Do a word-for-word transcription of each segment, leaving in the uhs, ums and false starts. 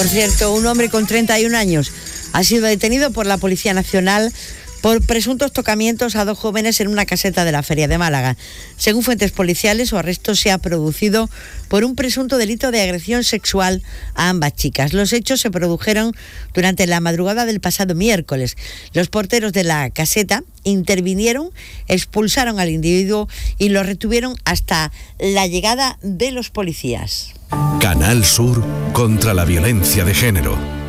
Por cierto, un hombre con treinta y un años ha sido detenido por la Policía Nacional por presuntos tocamientos a dos jóvenes en una caseta de la Feria de Málaga. Según fuentes policiales, su arresto se ha producido por un presunto delito de agresión sexual a ambas chicas. Los hechos se produjeron durante la madrugada del pasado miércoles. Los porteros de la caseta intervinieron, expulsaron al individuo y lo retuvieron hasta la llegada de los policías. Canal Sur contra la violencia de género.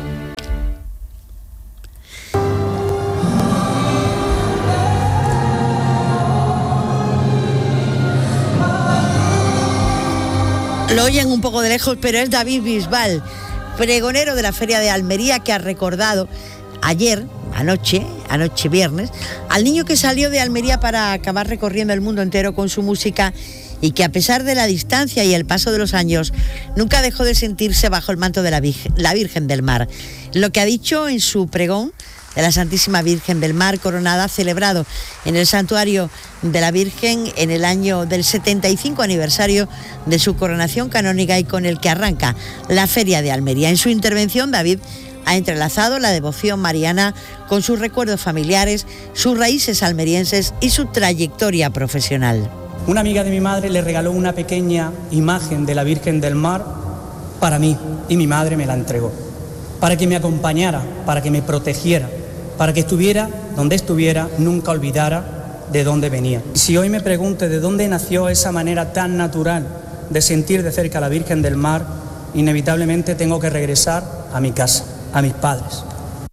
Lo oyen un poco de lejos, pero es David Bisbal, pregonero de la Feria de Almería, que ha recordado ayer, anoche, anoche viernes, al niño que salió de Almería para acabar recorriendo el mundo entero con su música y que a pesar de la distancia y el paso de los años, nunca dejó de sentirse bajo el manto de la Virgen, la Virgen del Mar. Lo que ha dicho en su pregón de la Santísima Virgen del Mar Coronada, celebrado en el Santuario de la Virgen en el año del setenta y cinco aniversario de su coronación canónica y con el que arranca la Feria de Almería. En su intervención, David ha entrelazado la devoción mariana con sus recuerdos familiares, sus raíces almerienses y su trayectoria profesional. Una amiga de mi madre le regaló una pequeña imagen de la Virgen del Mar para mí y mi madre me la entregó, para que me acompañara, para que me protegiera, para que estuviera donde estuviera, nunca olvidara de dónde venía. Si hoy me pregunto de dónde nació esa manera tan natural de sentir de cerca a la Virgen del Mar, inevitablemente tengo que regresar a mi casa, a mis padres.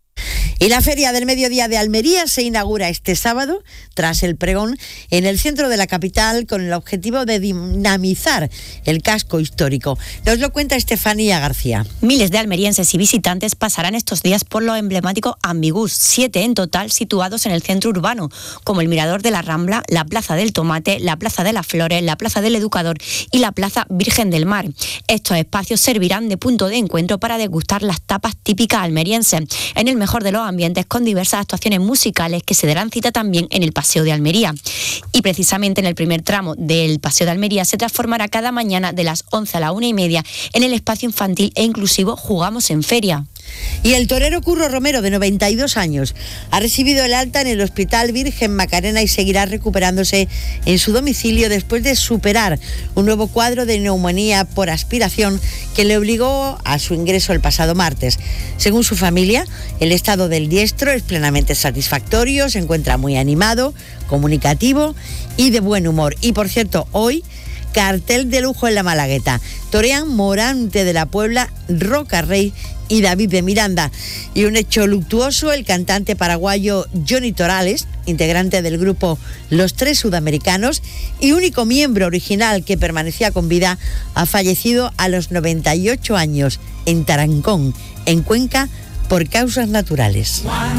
Y la Feria del Mediodía de Almería se inaugura este sábado, tras el pregón, en el centro de la capital, con el objetivo de dinamizar el casco histórico. Nos lo cuenta Estefanía García. Miles de almerienses y visitantes pasarán estos días por lo emblemático Ambigus, siete en total situados en el centro urbano, como el Mirador de la Rambla, la Plaza del Tomate, la Plaza de las Flores, la Plaza del Educador y la Plaza Virgen del Mar. Estos espacios servirán de punto de encuentro para degustar las tapas típicas almerienses, en el mejor de los ambientes, con diversas actuaciones musicales que se darán cita también en el Paseo de Almería. Y precisamente en el primer tramo del Paseo de Almería se transformará cada mañana de las once a la una y media en el espacio infantil e inclusivo Jugamos en Feria. Y el torero Curro Romero, de noventa y dos años, ha recibido el alta en el Hospital Virgen Macarena y seguirá recuperándose en su domicilio después de superar un nuevo cuadro de neumonía por aspiración que le obligó a su ingreso el pasado martes. Según su familia, el estado del diestro es plenamente satisfactorio, se encuentra muy animado, comunicativo y de buen humor. Y por cierto, hoy cartel de lujo en la Malagueta. Torean Morante de la Puebla, Roca Rey y David de Miranda. Y un hecho luctuoso: el cantante paraguayo Johnny Torales, integrante del grupo Los Tres Sudamericanos y único miembro original que permanecía con vida, ha fallecido a los noventa y ocho años en Tarancón, en Cuenca, por causas naturales.